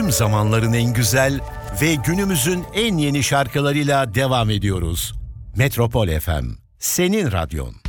tüm zamanların en güzel ve günümüzün en yeni şarkılarıyla devam ediyoruz. Metropol FM, senin radyon.